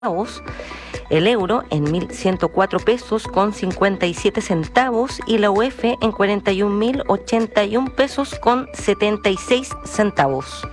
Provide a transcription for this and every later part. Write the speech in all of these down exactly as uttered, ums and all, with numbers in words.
el euro en mil ciento cuatro pesos con cincuenta y siete centavos y la U F en cuarenta y un mil ochenta y un pesos con setenta y seis centavos.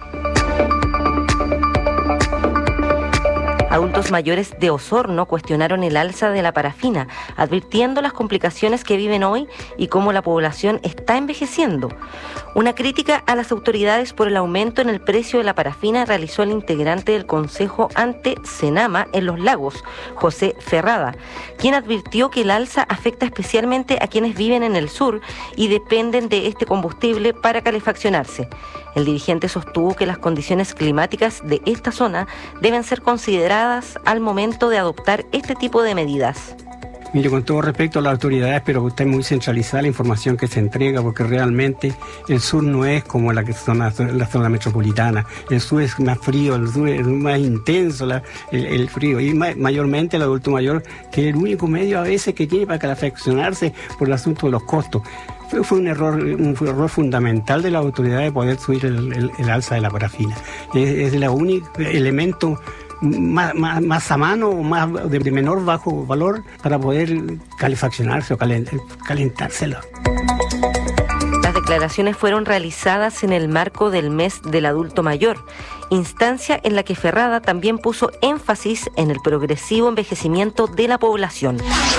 Adultos mayores de Osorno cuestionaron el alza de la parafina, advirtiendo las complicaciones que viven hoy y cómo la población está envejeciendo. Una crítica a las autoridades por el aumento en el precio de la parafina realizó el integrante del Consejo ante Senama en Los Lagos, José Ferrada, quien advirtió que el alza afecta especialmente a quienes viven en el sur y dependen de este combustible para calefaccionarse. El dirigente sostuvo que las condiciones climáticas de esta zona deben ser consideradas al momento de adoptar este tipo de medidas. Mire, con todo respeto a las autoridades, pero está muy centralizada la información que se entrega, porque realmente el sur no es como la, que zona, la zona metropolitana. El sur es más frío, el sur es más intenso la, el, el frío. Y ma, mayormente el adulto mayor, que es el único medio a veces que tiene para calefaccionarse por el asunto de los costos. Fue, fue un error un fue error fundamental de la autoridad de poder subir el, el, el alza de la parafina. Es, es el único elemento Más, más, más a mano o más de, de menor bajo valor para poder calefaccionarse o calent, calentárselo. Las declaraciones fueron realizadas en el marco del mes del adulto mayor, instancia en la que Ferrada también puso énfasis en el progresivo envejecimiento de la población.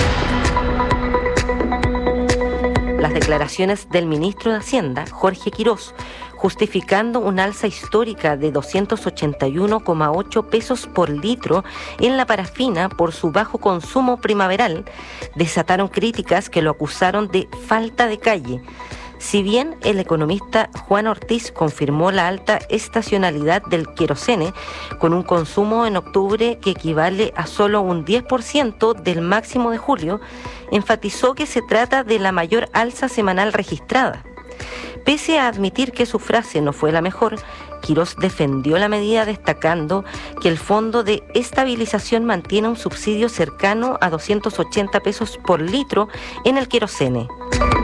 Las declaraciones del ministro de Hacienda, Jorge Quirós, justificando un alza histórica de doscientos ochenta y uno coma ocho pesos por litro en la parafina por su bajo consumo primaveral, desataron críticas que lo acusaron de falta de calle. Si bien el economista Juan Ortiz confirmó la alta estacionalidad del querosene, con un consumo en octubre que equivale a solo un diez por ciento del máximo de julio, enfatizó que se trata de la mayor alza semanal registrada. Pese a admitir que su frase no fue la mejor, Quirós defendió la medida destacando que el Fondo de Estabilización mantiene un subsidio cercano a doscientos ochenta pesos por litro en el querosene.